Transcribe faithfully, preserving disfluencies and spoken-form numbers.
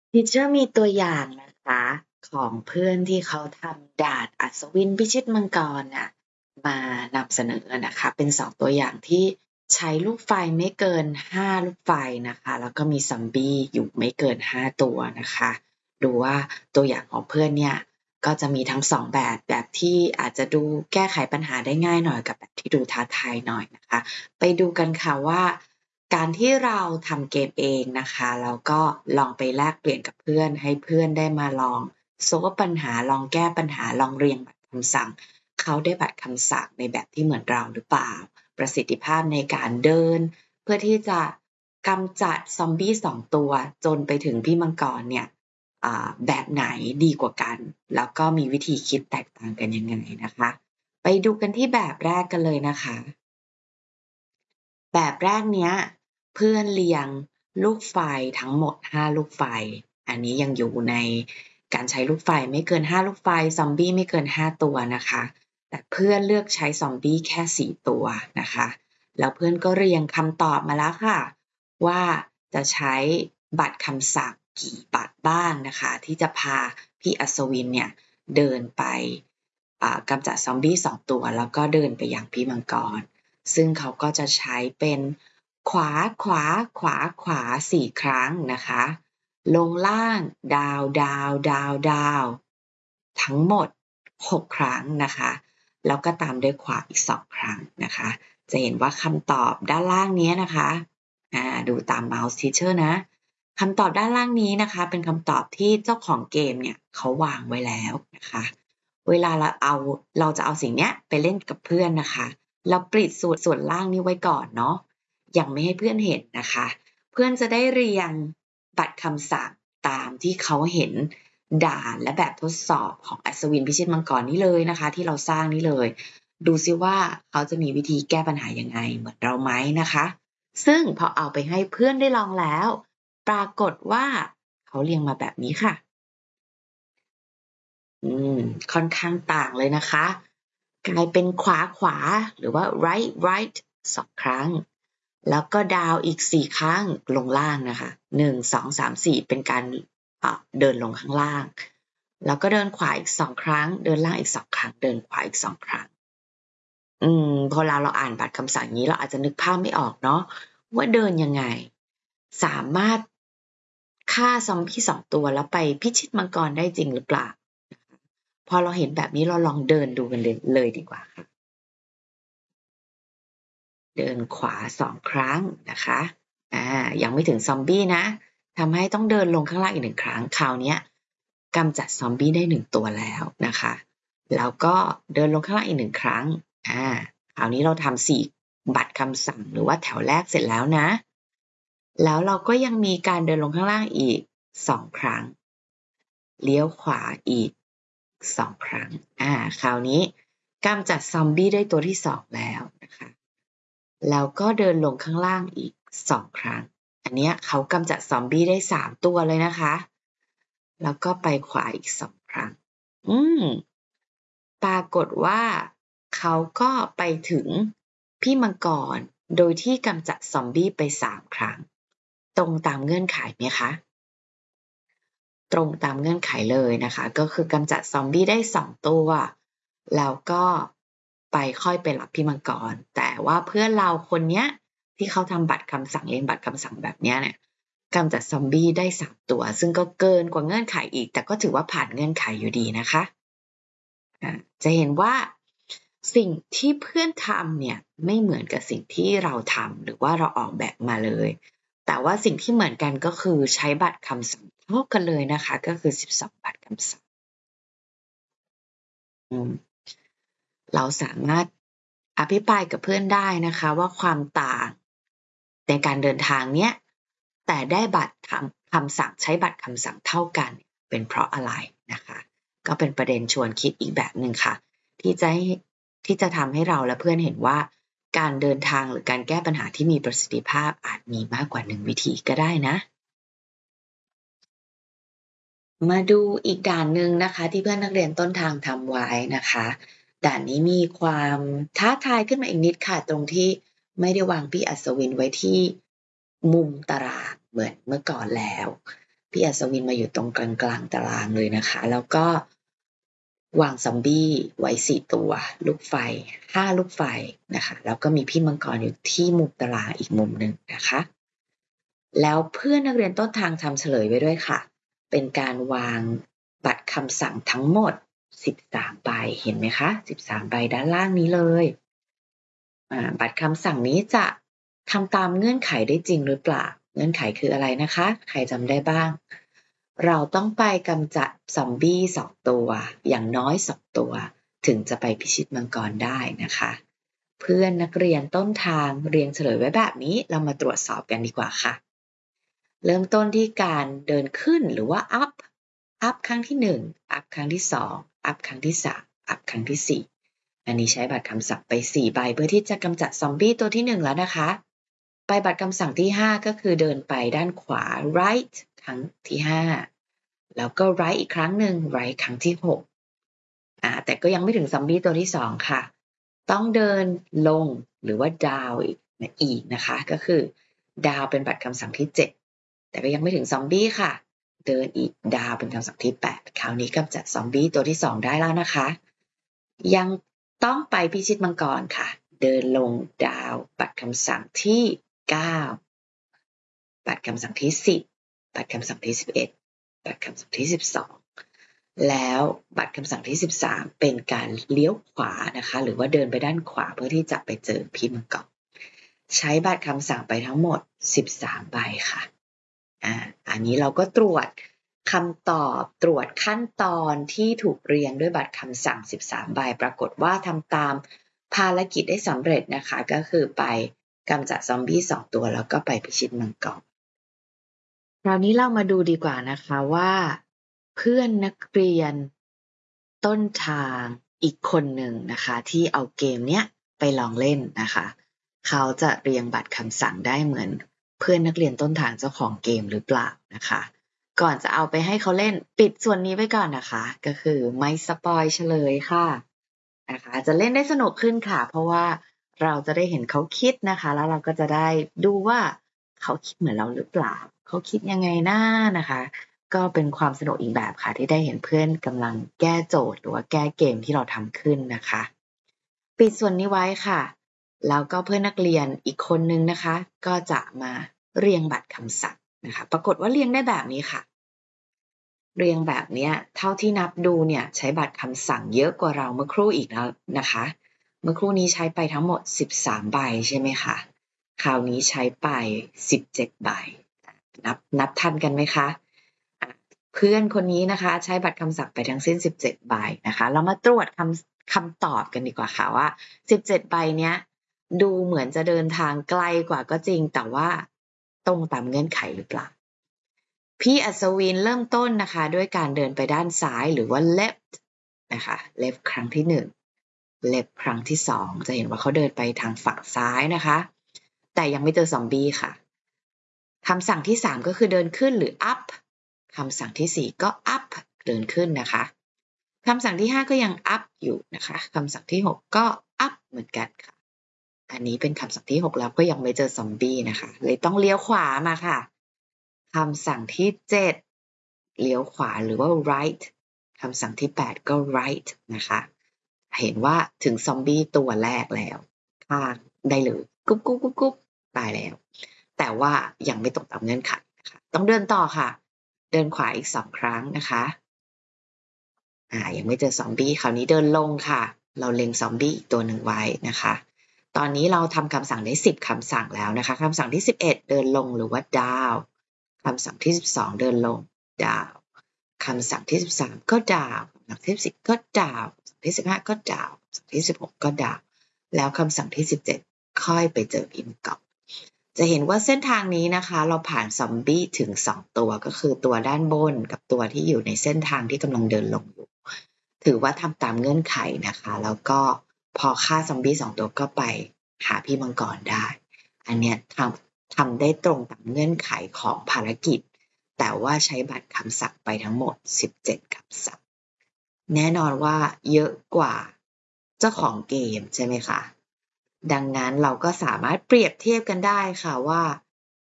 ทีเชอร์มีตัวอย่างนะคะของเพื่อนที่เขาทำดาษอัศวินพิชิตมังกรน่ะมานำเสนอนะคะเป็นสองตัวอย่างที่ใช้ลูกไฟไม่เกินห้าลูกไฟนะคะแล้วก็มีซอมบี้อยู่ไม่เกินห้าตัวนะคะดูว่าตัวอย่างของเพื่อนเนี่ยก็จะมีทั้งสองแบบแบบที่อาจจะดูแก้ไขปัญหาได้ง่ายหน่อยกับแบบที่ดูท้าทายหน่อยนะคะไปดูกันค่ะว่าการที่เราทำเกมเองนะคะแล้วก็ลองไปแลกเปลี่ยนกับเพื่อนให้เพื่อนได้มาลองโซลว์ปัญหาลองแก้ปัญหาลองเรียงบัตรคำสั่งเขาได้บัตรคำสั่งในแบบที่เหมือนเราหรือเปล่าประสิทธิภาพในการเดินเพื่อที่จะกำจัดซอมบี้สองตัวจนไปถึงพี่มังกรเนี่ยแบบไหนดีกว่ากันแล้วก็มีวิธีคิดแตกต่างกันยังไงนะคะไปดูกันที่แบบแรกกันเลยนะคะแบบแรกเนี้ยเพื่อนเรียงลูกไฟทั้งหมดห้าลูกไฟอันนี้ยังอยู่ในการใช้ลูกไฟไม่เกินห้าลูกไฟซอมบี้ไม่เกินห้าตัวนะคะแต่เพื่อนเลือกใช้ซอมบี้แค่สี่ตัวนะคะแล้วเพื่อนก็เรียงคำตอบมาแล้วค่ะว่าจะใช้บัตรคำสั่งกี่บัตรบ้างนะคะที่จะพาพี่อัศวินเนี่ยเดินไปกำจัดซอมบี้สองตัวแล้วก็เดินไปยังพี่มังกร ซึ่งเขาก็จะใช้เป็นขวาขวาขวาขวาสี่ครั้งนะคะลงล่างดาวดาวดาวดาวทั้งหมดหกครั้งนะคะแล้วก็ตามด้วยขวาอีกสองครั้งนะคะจะเห็นว่าคำตอบด้านล่างนี้นะคะอ่าดูตาม Mouse Teacher นะคำตอบด้านล่างนี้นะคะเป็นคำตอบที่เจ้าของเกมเนี่ยเขาวางไว้แล้วนะคะเวลาเราเอาเราจะเอาสิ่งเนี้ยไปเล่นกับเพื่อนนะคะ เราปริดส่วนส่วนล่างนี้ไว้ก่อนเนาะยังไม่ให้เพื่อนเห็นนะคะเพื่อนจะได้เรียงบัตรคำสั่งตามที่เขาเห็นด่านและแบบทดสอบของอัศวินพิชิตมังกรนี้เลยนะคะที่เราสร้างนี้เลยดูซิว่าเขาจะมีวิธีแก้ปัญหายังไงเหมือนเราไหมนะคะซึ่งพอเอาไปให้เพื่อนได้ลองแล้วปรากฏว่าเขาเรียงมาแบบนี้ค่ะอืมค่อนข้างต่างเลยนะคะกลายเป็นขวาขวาหรือว่า right right สองครั้งแล้วก็ดาวอีกสี่ครั้งลงล่างนะคะหนึ่งสองสามสี่เป็นการเดินลงข้างล่างแล้วก็เดินขวาอีกสองครั้งเดินล่างอีกสองครั้งเดินขวาอีกสองครั้งอืมพอเราเราอ่านบัตรคำสั่งนี้เราอาจจะนึกภาพไม่ออกเนาะว่าเดินยังไงสามารถฆ่าซอมบี้สองตัวแล้วไปพิชิตมังกรได้จริงหรือเปล่าพอเราเห็นแบบนี้เราลองเดินดูกันเลยดีกว่าค่ะเดินขวาสองครั้งนะคะอ่ายังไม่ถึงซอมบี้นะทำให้ต้องเดินลงข้างล่างอีกหนึ่งครั้งคราวนี้กำจัดซอมบี้ได้หนึ่งตัวแล้วนะคะแล้วก็เดินลงข้างล่างอีกหนึ่งครั้งอ่าคราวนี้เราทำสี่บัตรคำสั่งหรือว่าแถวแรกเสร็จแล้วนะแล้วเราก็ยังมีการเดินลงข้างล่างอีกสองครั้งเลี้ยวขวาอีกสองครั้งอ่าคราวนี้กำจัดซอมบี้ได้ตัวที่สองแล้วนะคะแล้วก็เดินลงข้างล่างอีกสองครั้งอันนี้เขากำจัดซอมบี้ได้สามตัวเลยนะคะแล้วก็ไปขวาอีกสองครั้งอืมปรากฏว่าเขาก็ไปถึงพี่มังกรโดยที่กำจัดซอมบี้ไปสามครั้งตรงตามเงื่อนไขไหมคะตรงตามเงื่อนไขเลยนะคะก็คือกำจัดซอมบี้ได้สองตัวแล้วก็ไปค่อยไปรับพี่มังกรแต่ว่าเพื่อนเราคนเนี้ยที่เขาทำบัตรคำสั่งเองบัตรคำสั่งแบบเนี้ยเนี่ยกำจัดซอมบี้ได้สามตัวซึ่งก็เกินกว่าเงื่อนไขอีกแต่ก็ถือว่าผ่านเงื่อนไขอยู่ดีนะคะจะเห็นว่าสิ่งที่เพื่อนทำเนี่ยไม่เหมือนกับสิ่งที่เราทำหรือว่าเราออกแบบมาเลยแต่ว่าสิ่งที่เหมือนกันก็คือใช้บัตรคำสั่งเท่ากันเลยนะคะก็คือสิบสองบัตรคำสั่งเราสามารถอภิปรายกับเพื่อนได้นะคะว่าความต่างในการเดินทางเนี้ยแต่ได้บัตรคำสั่งใช้บัตรคำสั่งเท่ากันเป็นเพราะอะไรนะคะก็เป็นประเด็นชวนคิดอีกแบบหนึ่งค่ะที่จะที่จะทำให้เราและเพื่อนเห็นว่าการเดินทางหรือการแก้ปัญหาที่มีประสิทธิภาพอาจมีมากกว่าหนึ่งวิธีก็ได้นะมาดูอีกด่านหนึ่งนะคะที่เพื่อนนักเรียนต้นทางทำไว้นะคะด่านนี้มีความท้าทายขึ้นมาอีกนิดค่ะตรงที่ไม่ได้วางพี่อัศวินไว้ที่มุมตารางเหมือนเมื่อก่อนแล้วพี่อัศวินมาอยู่ตรงกลางๆตารางเลยนะคะแล้วก็วางซอมบี้ไว้สี่ตัวลูกไฟห้าลูกไฟนะคะแล้วก็มีพี่มังกรอยู่ที่มุมตารางอีกมุมหนึ่งนะคะแล้วเพื่อนนักเรียนต้นทางทำเฉลยไว้ด้วยค่ะเป็นการวางบัตรคำสั่งทั้งหมดสิบสามใบเห็นไหมคะสิบสามใบด้านล่างนี้เลยบัตรคำสั่งนี้จะทำตามเงื่อนไขได้จริงหรือเปล่าเงื่อนไขคืออะไรนะคะใครจำได้บ้างเราต้องไปกำจัดซอมบี้สองตัวอย่างน้อยสองตัวถึงจะไปพิชิตมังกรได้นะคะเพื่อนนักเรียนต้นทางเรียงเฉลยไว้แบบนี้เรามาตรวจสอบกันดีกว่าค่ะเริ่มต้นที่การเดินขึ้นหรือว่า up up ครั้งที่หนึ่ง up ครั้งที่สอง up ครั้งที่สาม up ครั้งที่สี่อันนี้ใช้บัตรคำสั่งไปสี่ใบเพื่อที่จะกำจัดซอมบี้ตัวที่หนึ่งแล้วนะคะไปบัตรคำสั่งที่ห้าก็คือเดินไปด้านขวา right ครั้งที่ห้าแล้วก็ right อีกครั้งหนึ่ง right ครั้งที่หกอ่าแต่ก็ยังไม่ถึงซอมบี้ตัวที่สองค่ะต้องเดินลงหรือว่า down อีกอีกนะคะก็คือ down เป็นบัตรคำสั่งที่เจ็ดแต่ก็ยังไม่ถึงซอมบี้ค่ะเดินอีก down เป็นคำสั่งที่แปดคราวนี้กำจัดซอมบี้ตัวที่สองได้แล้วนะคะยังต้องไปพิชิตมังกรค่ะเดินลง down บัตรคำสั่งที่เก้าบัตรคำสั่งที่สิบบัตรคำสั่งที่สิบเอ็ดบัตรคำสั่งที่สิบสองแล้วบัตรคำสั่งที่สิบสามเป็นการเลี้ยวขวานะคะหรือว่าเดินไปด้านขวาเพื่อที่จะไปเจอพี่มังกรใช้บัตรคำสั่งไปทั้งหมดสิบสามใบค่ะอ่าอันนี้เราก็ตรวจคำตอบตรวจขั้นตอนที่ถูกเรียงด้วยบัตรคำสั่งสิบสามใบปรากฏว่าทำตามภารกิจได้สำเร็จนะคะก็คือไปกำจัดซอมบี้สองตัวแล้วก็ไปพิชิตมังกรคราวนี้เรามาดูดีกว่านะคะว่าเพื่อนนักเรียนต้นทางอีกคนหนึ่งนะคะที่เอาเกมเนี้ยไปลองเล่นนะคะเขาจะเรียงบัตรคำสั่งได้เหมือนเพื่อนนักเรียนต้นทางเจ้าของเกมหรือเปล่านะคะก่อนจะเอาไปให้เขาเล่นปิดส่วนนี้ไว้ก่อนนะคะก็คือไม่สปอยเฉลยค่ะนะคะจะเล่นได้สนุกขึ้นค่ะเพราะว่าเราจะได้เห็นเขาคิดนะคะแล้วเราก็จะได้ดูว่าเขาคิดเหมือนเราหรือเปล่าเขาคิดยังไงหน้านะคะก็เป็นความสนุกอีกแบบค่ะที่ได้เห็นเพื่อนกำลังแก้โจทย์หรือว่าแก้เกมที่เราทำขึ้นนะคะปิดส่วนนี้ไว้ค่ะแล้วก็เพื่อนนักเรียนอีกคนนึงนะคะก็จะมาเรียงบัตรคำสั่งนะคะปรากฏว่าเรียงได้แบบนี้ค่ะเรียงแบบนี้เท่าที่นับดูเนี่ยใช้บัตรคำสั่งเยอะกว่าเราเมื่อครู่อีกแล้วนะคะเมื่อครู่นี้ใช้ไปทั้งหมดสิบสามใบใช่ไหมคะคราวนี้ใช้ไปสิบเจ็ดใบนับนับทันกันไหมคะเพื่อนคนนี้นะคะใช้บัตรคำสั่งไปทั้งสิ้นสิบเจ็ดใบนะคะเรามาตรวจคำคำตอบกันดีกว่าค่ะว่าสิบเจ็ดใบเนี้ยดูเหมือนจะเดินทางไกลกว่าก็จริงแต่ว่าตรงตามเงื่อนไขหรือเปล่าพี่อัศวินเริ่มต้นนะคะด้วยการเดินไปด้านซ้ายหรือว่า left นะคะ left ครั้งที่หนึ่ง left ครั้งที่สองจะเห็นว่าเขาเดินไปทางฝั่งซ้ายนะคะแต่ยังไม่เจอซอมบี้ค่ะคำสั่งที่สามก็คือเดินขึ้นหรือ up คำสั่งที่สี่ก็ up เดินขึ้นนะคะคำสั่งที่ห้าก็ยัง up อยู่นะคะคำสั่งที่หกก็ up เหมือนกันค่ะอันนี้เป็นคำสั่งที่หกแล้วก็ยังไม่เจอซอมบี้นะคะเลยต้องเลี้ยวขวามาค่ะคำสั่งที่เจ็ดเลี้ยวขวาหรือว่า right คำสั่งที่แปดก็ right นะคะเห็นว่าถึงซอมบี้ตัวแรกแล้วข้างได้เลยกุ๊บกุ๊บกุ๊บกุ๊บตายแล้วแต่ว่ายังไม่ตกตามเงื่อนไขนะคะต้องเดินต่อค่ะเดินขวาอีกสองครั้งนะคะอ่ายังไม่เจอซอมบี้คราวนี้เดินลงค่ะเราเล็งซอมบี้อีกตัวหนึ่งไว้นะคะตอนนี้เราทำคำสั่งได้สิบคำสั่งแล้วนะคะคำสั่งที่สิบเอ็ดเดินลงหรือว่า down คำสั่งที่สิบสองเดินลง down คำสั่งที่สิบสามก็ down คำสั่งที่สิบสี่ก็ down คำสั่งที่สิบห้าก็ down คำสั่งที่สิบหกก็ down แล้วคำสั่งที่สิบเจ็ดค่อยไปเจอพิมพ์เก่าจะเห็นว่าเส้นทางนี้นะคะเราผ่านซอมบี้ถึงสองตัวก็คือตัวด้านบนกับตัวที่อยู่ในเส้นทางที่กำลังเดินลงอยู่ถือว่าทำตามเงื่อนไขนะคะแล้วก็พอฆ่าซอมบี้สองตัวก็ไปหาพี่มังกรได้อันเนี้ยทำทำได้ตรงตามเงื่อนไขของภารกิจแต่ว่าใช้บัตรคำสั่งไปทั้งหมดสิบเจ็ดคำสั่งแน่นอนว่าเยอะกว่าเจ้าของเกมใช่ไหมคะดังนั้นเราก็สามารถเปรียบเทียบกันได้ค่ะว่า